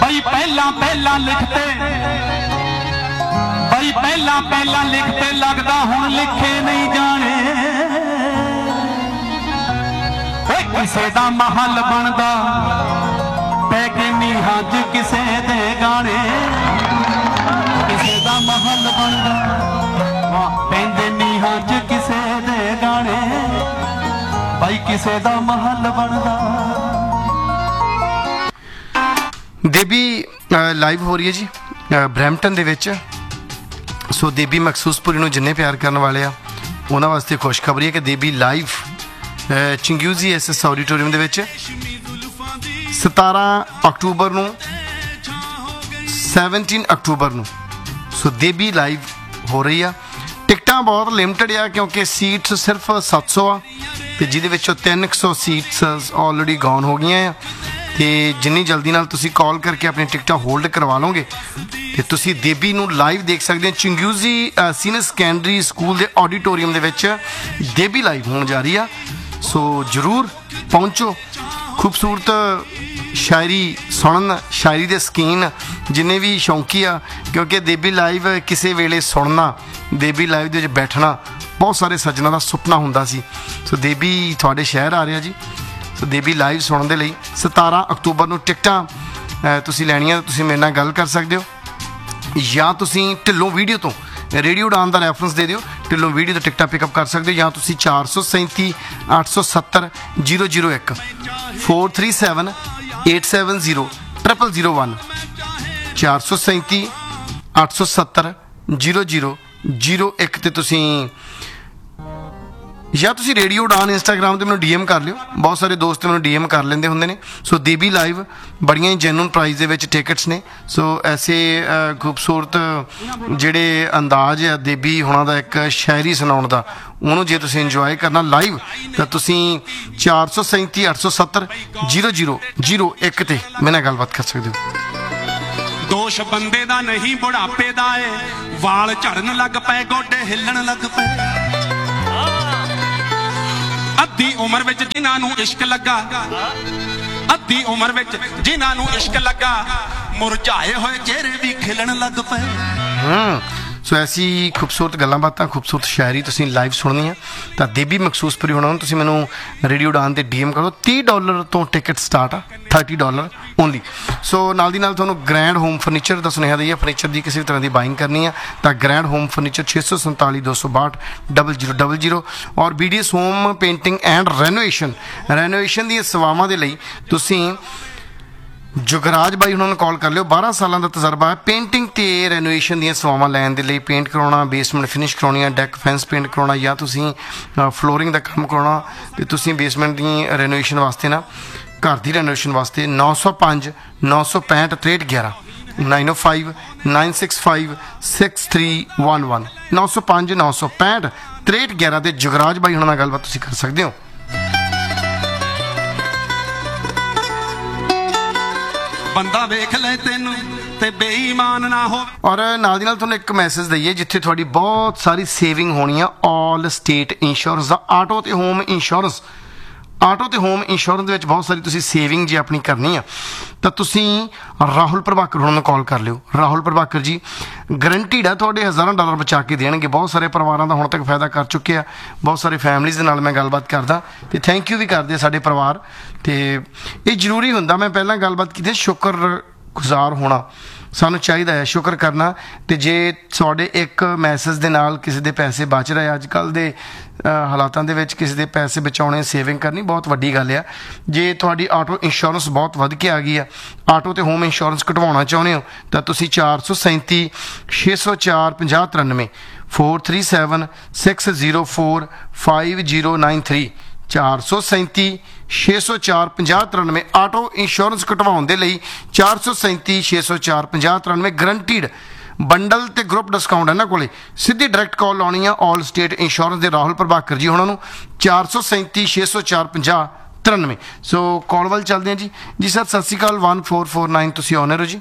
बई पहला पहला लिखते बई पहला पहला लिखते लगदा हुण लिखे नहीं जाने किसे दा महल बनदा पै के नीहां च किसे दे गाने किसे दा महल बनदा पैंदे नीहां च किसे दे गाने भाई किसे दा महल बनदा। देवी लाइव हो रही है जी ब्रैम्पटन दे विच। सो देवी मखसूसपुरी नूं जिन्ने प्यार करने वाले आ उन्हां वास्ते खुशखबरी है कि देवी लाइव चिंग्यूजी SS ऑडिटोरीयम दे विच 17 अक्टूबर नूं 17 अक्टूबर नूं सो देवी लाइव हो रही आ। टिकटां बहुत लिमिटेड आ क्योंकि सीट्स सिर्फ 700 आ ते जिहदे विचों 300 सीट्स ऑलरेडी गॉन हो गईयां आ ते जिन्नी जल्दी नाल तुसी कॉल करके अपनी टिकटां होल्ड करवा लोगे ते तुसी देवी नूं लाइव देख सकदे हो। चिंग्यूजी सीनियर सैकेंडरी स्कूल दे ऑडिटोरीयम दे विच देवी लाइव होण जा रही आ। सो जरूर पहुँचो। खूबसूरत शायरी सुनन शायरी दे शकीन जिन्ने भी शौकी आ क्योंकि देवी लाइव किसी वेले सुनना देवी लाइव दे विच बैठना बहुत सारे सज्जनां दा सुपना हुंदा सी। सो देवी तुहाडे शहर आ रहा जी। सो देवी लाइव सुनन दे लई 17 अक्तूबर नूं टिकटां तुसीं लैणियां तुसीं मेरे नाल गल कर सकदे हो या तुसीं ढिल्लों वीडियो तो रेडियो उड़ान का रैफरेंस दे दिओ ढिल्लों वीडियो तो टिकटां पिकअप कर सकते हो या तुसीं 437 870 001 437 870 0001 437 870 0001 ते तुसीं या तुसीं रेडियो उड़ान इंस्टाग्राम ते मैनूं DM कर लिओ। बहुत सारे दोस्त मैनूं DM कर लेंदे हुंदे ने। सो देवी लाइव बड़ियां ही जेन्युइन प्राइस दे विच टिकट्स ने। सो ऐसे खूबसूरत जिहड़े अंदाज है देवी हुणां दा एक शायरी सुणाउण दा उहनूं जे तुसीं इंजॉय करना लाइव तां तुसीं 437 870 0001 ते मेरे नाल गलबात कर सकदे हो। दोष बंदे दा नहीं बुढ़ापे दा है वाल झड़न लग पे गोडे हिलण लग पे अद्धी उम्र विच जिन्हां नूं इश्क लगा अद्धी उम्र विच जिन्हां नूं इश्क लगा मुरझाए होए चेहरे भी खिलण लग पे। सो ऐसी खूबसूरत गल्लां बातां खूबसूरत शायरी तुसीं लाइव सुननी है तो देवी मखसूसपुरी होना तुसीं मैनूं रेडियो उड़ान ते DM करो। $30 तो टिकट स्टार्ट आ $30 ओनली। सो नाल दी नाल तुहानूं ग्रैंड होम फर्नीचर दा सुनेहा दईए फर्नीचर की किसी भी तरह की बाइंग करनी है तो ग्रैंड होम फर्नीचर 647 262 0000 और BDS home painting and renovation दी सेवावां दे लई तुसीं जुगराज भाई उन्होंने कॉल कर लियो। 12 साल का तजर्बा है पेंटिंग ते रेनोवेशन दी सेवावां लैण दे लई। Paint कराउणा basement finish कराउणी deck fans paint कराउणा या तुसीं फ्लोरिंग का काम कराउणा ते तुसीं बेसमेंट दी रेनोवेशन वास्ते ना घर की रेनोवेशन वास्ते 905 965 6311 905 965 6311 905 965 6311 ते जुगराज भाई उन्होंने गलबात तुसीं कर सकते हो। बंदा वेख ले तेनू ते बेईमान ना हो। और नाल दी नाल तुहानूं एक मैसेज दईए जिथे तुहाडी बहुत सारी सेविंग होनी है ऑल स्टेट इंश्योरेंस दा आटो ते होम इंश्योरेंस दे विच बहुत सारी तुसीं सेविंग जे अपनी करनी है तो तुसीं राहुल प्रभाकर हुणां नूं कॉल कर लिओ। राहुल प्रभाकर जी गरंटीड है तुहाडे $1000 बचा के देणगे। बहुत सारे परिवारां दा हुण तक फायदा कर चुके हैं। बहुत सारे फैमिलीज़ दे नाल मैं गलबात करदा ते थैंक यू भी करदे साडे परिवार ते ये जरूरी हुंदा। मैं पहलां गलबात कीती शुक्र गुजार होना सानू चाहिए है शुक्र करना तो जे तुहाडे एक मैसेज दे नाल किसी दे पैसे बच रहे अजकल दे हालातां दे विच किसी दे पैसे बचाने सेविंग करनी बहुत वड्डी गल है। जे तुहाडी ऑटो इंश्योरेंस बहुत वध के आ गई है ऑटो ते होम इंश्योरेंस कटवाउणा चाहुंदे हो तां तुसीं 437 604 5093 437 604 5093 437 604 5093 आटो इंश्योरेंस कटवाउण दे लई 437 604 5093 गरंटीड बंडल ते ग्रुप डिस्काउंट है ना कोले सीधी डायरैक्ट कॉल लाउणी है ऑल स्टेट इंश्योरेंस दे राहुल प्रभाकर जी उन्होंने 437 604 5093। सो कॉल वाल चलते हैं जी सर सत श्री अकाल 1449 तुसीं ऑनर हो जी।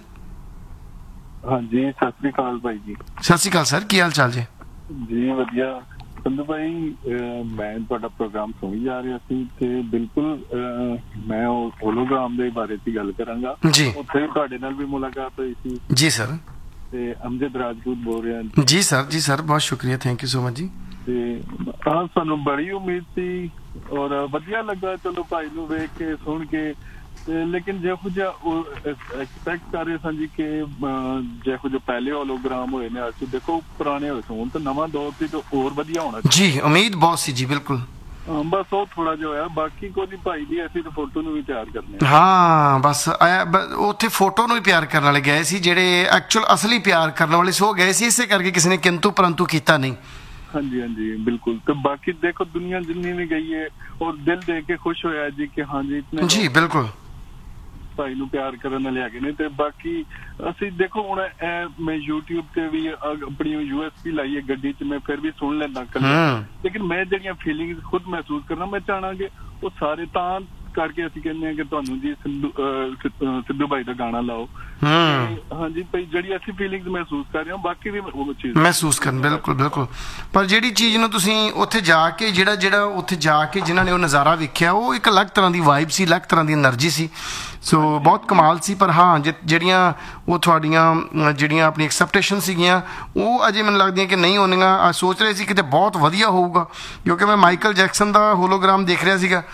हाँ जी सत श्री अकाल भाई जी। सत श्री अकाल सर की हाल चाल जी? जी वधिया ਸੰਧੂ ਭਾਈ ਮੈਂ ਤੁਹਾਡਾ ਪ੍ਰੋਗਰਾਮ ਸੁਣੀ ਜਾ ਰਿਹਾ ਸੀ ਤੇ ਬਿਲਕੁਲ ਮੈਂ ਹੋਲੋਗ੍ਰਾਮ ਦੇ ਬਾਰੇ 'ਚ ਗੱਲ ਕਰਾਂਗਾ ਜੀ ਉੱਥੇ ਤੁਹਾਡੇ ਨਾਲ ਵੀ ਮੁਲਾਕਾਤ ਹੋਈ ਸੀ ਜੀ ਸਰ ਤੇ ਅਮਜਦ ਰਾਜਪੂਤ ਬੋਲ ਰਿਹਾ ਜੀ ਸਰ ਬਹੁਤ ਸ਼ੁਕਰੀਆ ਥੈਂਕ ਯੂ ਸੋ ਮਚ ਜੀ ਤੇ ਸਾਨੂੰ ਬੜੀ ਉਮੀਦ ਸੀ ਔਰ ਵਧੀਆ ਲੱਗਾ ਚਲੋ ਭਾਈ ਨੂੰ ਵੇਖ ਕੇ ਸੁਣ ਕੇ ਲੇਕਿਨ ਜਿਹੋ ਜਿਹਾ ਐਕਸਪੈਕਟ ਕਰ ਰਹੇ ਸਾਂ ਜੀ ਕਿ ਜਿਹੋ ਜਿਹੇ ਪਹਿਲੇ ਹੋਲੋਗ੍ਰਾਮ ਹੋਏ ਨੇ ਅੱਜ ਦੇਖੋ ਪੁਰਾਣੇ ਹੋਏ ਹੁਣ ਤਾਂ ਨਵਾਂ ਦੌਰ ਸੀ ਤਾਂ ਹੋਰ ਵਧੀਆ ਹੋਣਾ ਜੀ ਉਮੀਦ ਬਹੁਤ ਸੀ ਜੀ ਬਿਲਕੁਲ ਬਸ ਉਹ ਥੋੜਾ ਜਿਹਾ ਹੋਇਆ ਬਾਕੀ ਕੋਈ ਨਹੀਂ ਭਾਈ ਦੀ ਅਸੀਂ ਤਾਂ ਫੋਟੋ ਨੂੰ ਵੀ ਤਿਆਰ ਕਰਨੇ ਹਾਂ ਬਸ ਉੱਥੇ ਫੋਟੋ ਨੂੰ ਵੀ ਪਿਆਰ ਕਰਨ ਵਾਲੇ ਗਏ ਸੀ ਜਿਹੜੇ ਐਕਚੁਅਲ ਅਸਲੀ ਪਿਆਰ ਕਰਨ ਵਾਲੇ ਸੋ ਗਏ ਸੀ ਇਸੇ ਕਰਕੇ ਕਿਸੇ ਨੇ ਕਿੰਤੂ ਪਰੰਤੂ ਕੀਤਾ ਨਹੀਂ ਹਾਂਜੀ ਹਾਂਜੀ ਬਿਲਕੁਲ ਤੇ ਬਾਕੀ ਦੇਖੋ ਦੁਨੀਆ ਜਿੰਨੀ ਵੀ ਗਈ ਹੈ ਔਰ ਦਿਲ ਦੇਖ ਕੇ ਖੁਸ਼ ਹੋਇਆ ਜੀ ਕਿ ਹਾਂਜੀ ਇਤਨੇ ਜੀ ਬਿਲਕੁਲ ਭਾਈ ਨੂੰ ਪਿਆਰ ਕਰਨ ਵਾਲੇ ਹੈਗੇ ਨੇ ਤੇ ਬਾਕੀ ਅਸੀਂ ਦੇਖੋ ਹੁਣ ਮੈਂ YouTube ਤੇ ਵੀ ਆਪਣੀ USB ਲਾਈ ਹੈ ਗੱਡੀ 'ਚ ਮੈਂ ਫਿਰ ਵੀ ਸੁਣ ਲੈਂਦਾ ਲੇਕਿਨ ਮੈਂ ਜਿਹੜੀਆਂ ਫੀਲਿੰਗਸ ਖੁਦ ਮਹਿਸੂਸ ਕਰਨਾ ਮੈਂ ਚਾਹਾਂਗੇ ਉਹ ਸਾਰੇ ਤਾਂ ਕਰਕੇ ਅਸੀਂ ਕਹਿੰਦੇ ਹਾਂ ਕਿ ਤੁਹਾਨੂੰ ਜੀ ਸਿੱਧੂ ਭਾਈ ਦਾ ਗਾਣਾ ਲਾਓ ਹਾਂਜੀ ਭਾਈ ਜਿਹੜੀ ਅਸੀਂ ਫੀਲਿੰਗਸ ਮਹਿਸੂਸ ਕਰ ਰਹੇ ਹਾਂ ਬਾਕੀ ਵੀ ਉਹ ਚੀਜ਼ ਮਹਿਸੂਸ ਕਰਨ ਬਿਲਕੁਲ ਪਰ ਜਿਹੜੀ ਚੀਜ਼ ਨੂੰ ਤੁਸੀਂ ਉੱਥੇ ਜਾ ਕੇ ਜਿਹੜਾ ਉੱਥੇ ਜਾ ਕੇ ਜਿਨ੍ਹਾਂ ਨੇ ਉਹ ਨਜ਼ਾਰਾ ਵੇਖਿਆ ਉਹ ਇੱਕ ਅਲੱਗ ਤਰ੍ਹਾਂ ਦੀ ਵਾਈਬ ਸੀ ਅਲੱਗ ਤਰ੍ਹਾਂ ਦੀ એનર્ਜੀ ਸੀ ਸੋ ਬਹੁਤ ਕਮਾਲ ਸੀ ਪਰ ਹਾਂ ਜਿਹੜੀਆਂ ਉਹ ਤੁਹਾਡੀਆਂ ਜਿਹੜੀਆਂ ਆਪਣੀ ਐਕਸਪੈਕਟੇਸ਼ਨ ਸੀਗੀਆਂ ਉਹ ਅਜੇ ਮੈਨੂੰ ਲੱਗਦੀਆਂ ਕਿ ਨਹੀਂ ਹੋਣੀਆਂ ਸੋਚ ਰਹੇ ਸੀ ਕਿਤੇ ਬਹੁਤ ਵਧੀਆ ਹੋਊਗਾ ਕਿਉਂਕਿ ਮੈਂ ਮਾਈਕਲ ਜੈਕਸਨ ਦਾ ਹੋਲੋਗ੍ਰਾਮ ਦੇਖ ਰਿਹਾ ਸੀਗਾ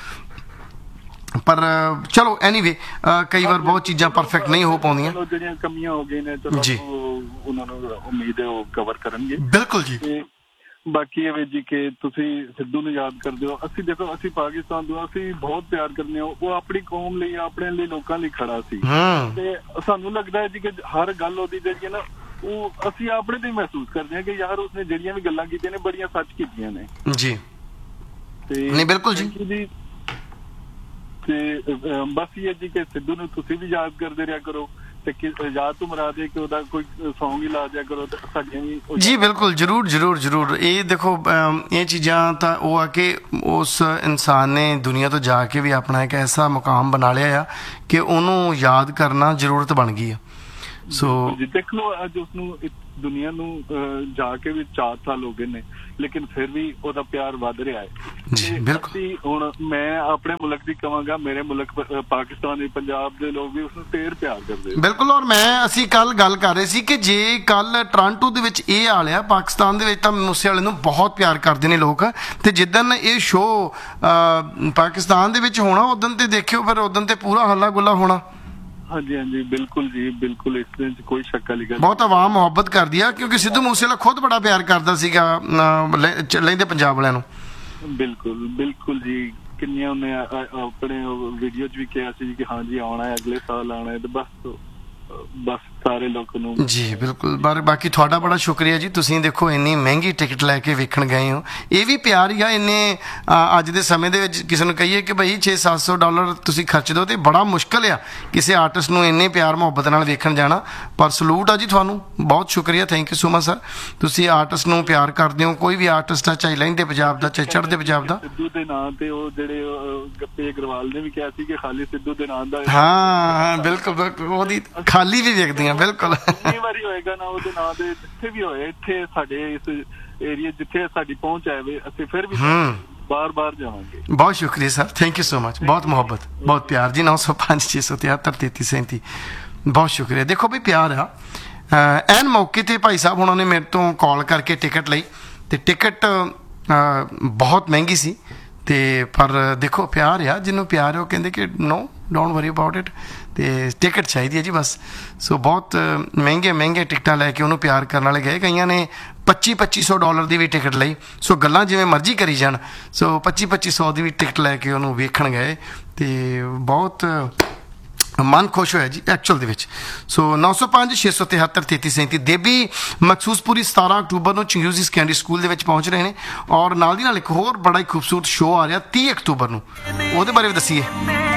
ਪਰ ਚਲੋ ਐਨੀਵੇ ਕਈ ਵਾਰ ਬਹੁਤ ਚੀਜ਼ਾਂ ਪਰਫੈਕਟ ਨਹੀਂ ਹੋ ਪਾਉਂਦੀਆਂ ਜਿਹੜੀਆਂ ਕਮੀਆਂ ਹੋ ਗਈਆਂ ਨੇ ਚਲੋ ਉਹਨਾਂ ਨੂੰ ਉਮੀਦ ਹੈ ਉਹ ਕਵਰ ਕਰਨਗੇ ਬਿਲਕੁਲ ਜੀ ਬਾਕੀ ਇਹ ਜੀ ਕਿ ਤੁਸੀਂ ਸਿੱਧੂ ਨੂੰ ਯਾਦ ਕਰਦੇ ਹੋ ਅਸੀਂ ਦੇਖੋ ਅਸੀਂ ਪਾਕਿਸਤਾਨ ਤੋਂ ਅਸੀਂ ਬਹੁਤ ਪਿਆਰ ਕਰਦੇ ਹਾਂ ਉਹ ਆਪਣੀ ਕੌਮ ਲਈ ਆਪਣੇ ਲਈ ਲੋਕਾਂ ਲਈ ਖੜਾ ਸੀ ਤੇ ਸਾਨੂੰ ਲੱਗਦਾ ਹੈ ਜੀ ਕਿ ਹਰ ਗੱਲ ਉਹਦੀ ਜਿਹੜੀ ਹੈ ਨਾ ਉਹ ਅਸੀਂ ਆਪਣੇ ਤੇ ਮਹਿਸੂਸ ਕਰਦੇ ਹਾਂ ਕਿ ਯਾਰ ਉਸਨੇ ਜਿਹੜੀਆਂ ਵੀ ਗੱਲਾਂ ਕੀਤੀਆਂ ਨੇ ਬੜੀਆਂ ਸੱਚ ਕੀਤੀਆਂ ਨੇ ਜੀ ਤੇ ਨਹੀਂ ਬਿਲਕੁਲ ਜੀ ਤੇ ਬਸ ਇਹ ਜੀ ਕਿ ਸਿੱਧੂ ਨੂੰ ਤੁਸੀਂ ਵੀ ਯਾਦ ਕਰਦੇ ਰਿਹਾ ਕਰੋ ਤੇ ਯਾਦ ਤੋਂ ਮੁਰਾਦ ਹੈ ਕਿ ਉਹਦਾ ਕੋਈ ਸੌਂਗ ਹੀ ਲਾ ਦਿਆ ਕਰੋ ਤੇ ਸਾਡੀਆਂ ਵੀ ਜੀ ਬਿਲਕੁਲ ਜ਼ਰੂਰ ਇਹ ਦੇਖੋ ਇਹ ਚੀਜ਼ਾਂ ਤਾਂ ਉਹ ਆ ਕਿ ਉਸ ਇਨਸਾਨ ਨੇ ਦੁਨੀਆ ਤੋਂ ਜਾ ਕੇ ਵੀ ਆਪਣਾ ਇੱਕ ਐਸਾ ਮੁਕਾਮ ਬਣਾ ਲਿਆ ਆ ਕਿ ਉਹਨੂੰ ਯਾਦ ਕਰਨਾ ਜ਼ਰੂਰਤ ਬਣ ਗਈ ਆ ਸੋ ਦੇਖ ਲਓ ਅੱਜ ਉਸਨੂੰ ਦੁਨੀਆ ਨੂੰ ਜਾ ਕੇ ਵੀ 4 ਸਾਲ ਹੋ ਗਏ ਨੇ ਲੇਕਿਨ ਫਿਰ ਵੀ ਉਹਦਾ ਪਿਆਰ ਵੱਧ ਰਿਹਾ ਹੈ ਬਿਲਕੁਲ ਹੁਣ ਮੈਂ ਆਪਣੇ ਮੁਲਕ ਦੀ ਕਹਾਂਗਾ ਮੇਰੇ ਮੁਲਕ ਪਾਕਿਸਤਾਨ ਦੇ ਪੰਜਾਬ ਦੇ ਲੋਕ ਵੀ ਉਸਨੂੰ ਢੇਰ ਪਿਆਰ ਕਰਦੇ ਬਿਲਕੁਲ ਔਰ ਅਸੀਂ ਕੱਲ ਗੱਲ ਕਰ ਰਹੇ ਸੀ ਕਿ ਜੇ ਕੱਲ ਟੋਰਾਂਟੋ ਦੇ ਵਿੱਚ ਇਹ ਹਾਲ ਆ ਪਾਕਿਸਤਾਨ ਦੇ ਵਿੱਚ ਤਾਂ ਮੂਸੇ ਵਾਲੇ ਨੂੰ ਬਹੁਤ ਪਿਆਰ ਕਰਦੇ ਨੇ ਲੋਕ ਤੇ ਜਿੱਦਣ ਇਹ ਸ਼ੋਅ ਪਾਕਿਸਤਾਨ ਦੇ ਵਿੱਚ ਹੋਣਾ ਉਦੋਂ ਤੇ ਦੇਖਿਓ ਫਿਰ ਉਦੋਂ ਤੇ ਪੂਰਾ ਹੱਲਾ ਗੁੱਲਾ ਹੋਣਾ ਹਾਂਜੀ ਬਿਲਕੁਲ ਜੀ ਬਿਲਕੁਲ ਇਸ ਦੇ ਵਿੱਚ ਕੋਈ ਸ਼ੱਕ ਵਾਲੀ ਗੱਲ ਬਹੁਤ ਆਵਾਮ ਮੁਹੱਬਤ ਕਰਦੀ ਆ ਕਿਉਂਕਿ ਸਿੱਧੂ ਮੂਸੇਵਾਲਾ ਖੁਦ ਬੜਾ ਪਿਆਰ ਕਰਦਾ ਸੀਗਾ ਲਹਿੰਦੇ ਪੰਜਾਬ ਵਾਲਿਆਂ ਨੂੰ ਬਿਲਕੁਲ ਜੀ ਕਿੰਨੀਆਂ ਉਹਨੇ ਆਪਣੇ ਵੀਡੀਓ 'ਚ ਵੀ ਕਿਹਾ ਸੀ ਕਿ ਹਾਂਜੀ ਆਉਣਾ ਹੈ ਅਗਲੇ ਸਾਲ ਆਉਣਾ ਹੈ ਤੇ ਬਸ ਸਾਰੇ ਲੋਕ ਨੂੰ ਜੀ ਬਿਲਕੁਲ ਬਾਕੀ ਤੁਹਾਡਾ ਬੜਾ ਸ਼ੁਕਰੀਆ ਜੀ ਤੁਸੀਂ ਦੇਖੋ ਇੰਨੀ ਮਹਿੰਗੀ ਟਿਕਟ ਲੈ ਕੇ ਵੇਖਣ ਗਏ ਹੋ ਇਹ ਵੀ ਪਿਆਰ ਹੀ ਆ ਇੰਨੇ ਅੱਜ ਦੇ ਸਮੇਂ ਦੇ ਵਿੱਚ ਕਿਸੇ ਨੂੰ ਕਹੀਏ ਕਿ ਭਾਈ $600-700 ਤੁਸੀਂ ਖਰਚ ਦਿਓ ਤੇ ਬੜਾ ਮੁਸ਼ਕਲ ਆ ਕਿਸੇ ਆਰਟਿਸਟ ਨੂੰ ਇੰਨੇ ਪਿਆਰ ਮੁਹੱਬਤ ਨਾਲ ਵੇਖਣ ਜਾਣਾ ਪਰ ਸਲੂਟ ਆ ਜੀ ਤੁਹਾਨੂੰ ਬਹੁਤ ਸ਼ੁਕਰੀਆ thank you so much sir ਤੁਸੀਂ ਆਰਟਿਸਟ ਨੂੰ ਪਿਆਰ ਕਰਦੇ ਹੋ ਕੋਈ ਵੀ ਆਰਟਿਸਟ ਆ ਚਾਹੇ ਲਹਿੰਦੇ ਪੰਜਾਬ ਦਾ ਚਾਹੇ ਚੜ੍ਹਦੇ ਪੰਜਾਬ ਦਾ ਸਿੱਧੂ ਦੇ ਨਾਂ ਤੇ ਉਹ ਜਿਹੜੇ ਗੱਪੇ ਅਗਰਵਾਲ ਨੇ ਵੀ ਕਿਹਾ ਸੀ ਕਿ ਖਾਲੀ ਸਿੱਧੂ ਦੇ ਨਾਂ ਦਾ ਹਾਂ ਬਿਲਕੁਲ ਉਹਦੀ ਖਾਲੀ ਵੀ ਵੇਖਦੀਆਂ ਬਿਲਕੁਲ ਕਈ ਵਾਰੀ ਹੋਏਗਾ ਨਾ ਉਹਦੇ ਨਾਂ ਦੇ ਜਿੱਥੇ ਵੀ ਹੋਏ ਇੱਥੇ ਸਾਡੇ ਇਸ ਏਰੀਆ ਜਿੱਥੇ ਸਾਡੀ ਪਹੁੰਚ ਆਵੇ ਅਸੀਂ ਫਿਰ ਵੀ ਬਾਰ ਜਾਵਾਂਗੇ ਬਹੁਤ ਸ਼ੁਕਰੀਆ sir thank you so much ਬਹੁਤ ਮੁਹੱਬਤ ਬਹੁਤ ਪਿਆਰ ਜੀ 905-673-3337 ਬਹੁਤ ਸ਼ੁਕਰੀਆ ਦੇਖੋ ਵੀ ਪਿਆਰ ਆ ਐਨ ਮੌਕੇ ਤੇ ਭਾਈ ਸਾਹਿਬ ਉਹਨਾਂ ਨੇ ਮੇਰੇ ਤੋਂ ਕਾਲ ਕਰਕੇ ਟਿਕਟ ਲਈ ਤੇ ਟਿਕਟ ਬਹੁਤ ਮਹਿੰਗੀ ਸੀ ਤੇ ਪਰ ਦੇਖੋ ਪਿਆਰ ਆ ਜਿਹਨੂੰ ਪਿਆਰ ਹੈ ਉਹ ਕਹਿੰਦੇ ਕਿ ਨੋ ਡੋਂਟ ਵਰੀ ਅਬਾਊਟ ਇਟ ਤੇ ਟਿਕਟ ਚਾਹੀਦੀ ਹੈ ਜੀ ਬਸ ਸੋ ਬਹੁਤ ਮਹਿੰਗੇ ਟਿਕਟਾਂ ਲੈ ਕੇ ਉਹਨੂੰ ਪਿਆਰ ਕਰਨ ਵਾਲੇ ਗਏ ਕਈਆਂ ਨੇ $2500 ਦੀ ਵੀ ਟਿਕਟ ਲਈ ਸੋ ਗੱਲਾਂ ਜਿਵੇਂ ਮਰਜ਼ੀ ਕਰੀ ਜਾਣ ਸੋ $2500 ਦੀ ਵੀ ਟਿਕਟ ਲੈ ਕੇ ਉਹਨੂੰ ਵੇਖਣ ਗਏ ਤੇ ਬਹੁਤ ਮਨ ਖੁਸ਼ ਹੋਇਆ ਜੀ ਐਕਚੁਅਲ ਦੇ ਵਿੱਚ ਸੋ 905-673-3337 ਦੇਬੀ ਮਖਸੂਸਪੁਰੀ 17 ਅਕਤੂਬਰ ਨੂੰ ਚੰਗਿਊਜ਼ੀ ਸੈਕੰਡਰੀ ਸਕੂਲ ਦੇ ਵਿੱਚ ਪਹੁੰਚ ਰਹੇ ਨੇ ਔਰ ਨਾਲ ਦੀ ਨਾਲ ਇੱਕ ਹੋਰ ਬੜਾ ਹੀ ਖੂਬਸੂਰਤ ਸ਼ੋਅ ਆ ਰਿਹਾ 30 ਅਕਤੂਬਰ ਨੂੰ ਉਹਦੇ ਬਾਰੇ ਵੀ ਦੱਸੀਏ